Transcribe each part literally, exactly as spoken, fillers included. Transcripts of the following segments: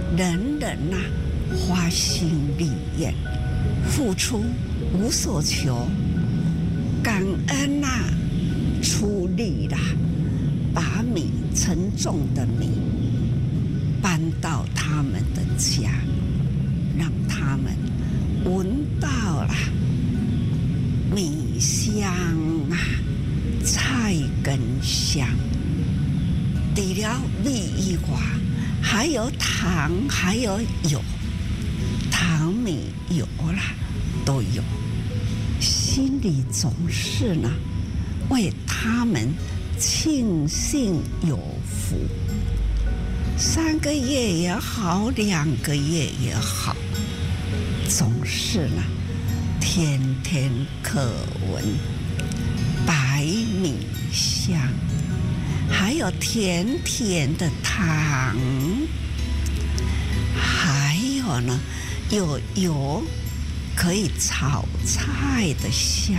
人人呐、啊、花心立愿，付出无所求，感恩呐、啊、出力啦，把米沉重的米搬到他们的家，让他们闻到了米香啊，菜根香。除了米以外，还有糖，还有油，糖米油啦都有。心里总是呢为他们庆幸有福。三个月也好，两个月也好，总是呢天天可闻白米香，还有甜甜的糖，还有呢有油可以炒菜的香。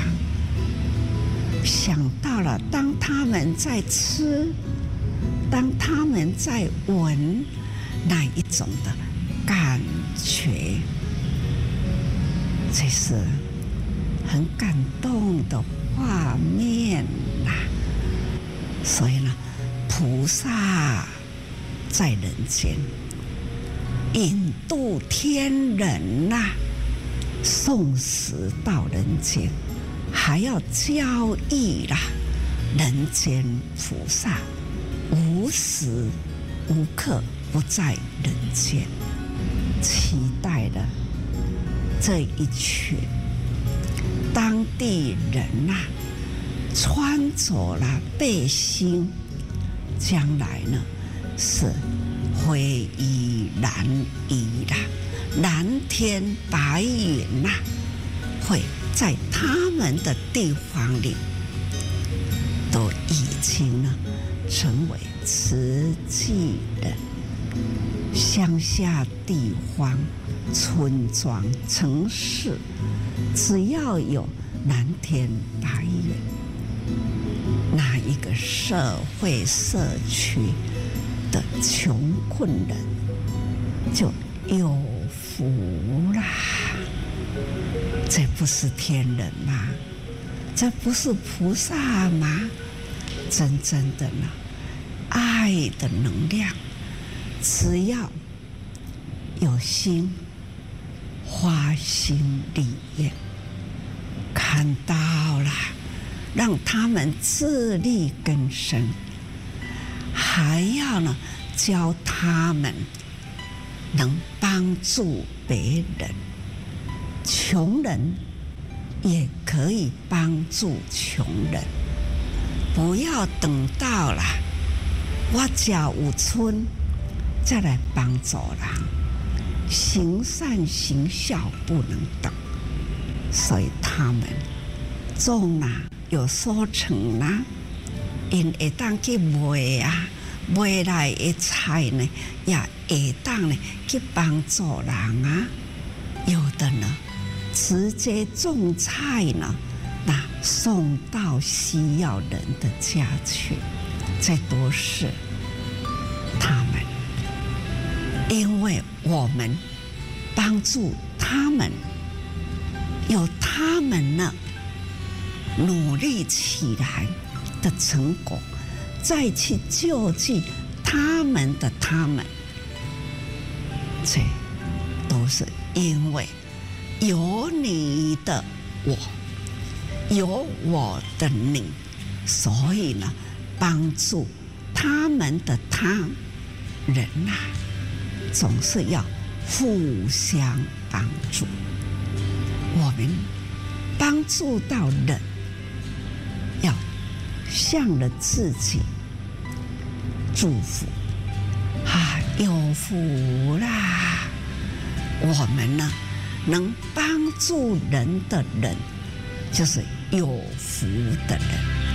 想到了当他们在吃，当他们在闻那一种的感觉，这是很感动的画面呐、啊。所以呢，菩萨在人间引渡天人呐、啊，送死到人间，还要教育啦人间菩萨无时无刻不在人间，期待了这一群当地人呐、啊，穿着了背心，将来呢是灰衣蓝衣啦，蓝天白云呐、啊，会在他们的地方里都已经呢成为慈济人。乡下地方、村庄、城市，只要有蓝天白云，那一个社会社区的穷困人就有福啦。这不是天人吗？这不是菩萨吗？真正的呢，爱的能量，只要有心，花心立愿，看到了，让他们自力更生，还要呢教他们能帮助别人，穷人也可以帮助穷人，不要等到了我家有村再来帮助人。行善行孝不能等，所以他们种啊有收成啊，因会当去卖啊，卖来的菜呢也会当呢去帮助人啊。有的呢直接种菜呢，那送到需要人的家去，这都是他们。因为我们帮助他们，有他们呢努力起来的成果，再去救济他们的他们，这都是因为有你的我，有我的你，所以呢帮助他们的他人啊，总是要互相帮助。我们帮助到人，要向了自己祝福啊，有福啦！我们呢，能帮助人的人，就是有福的人。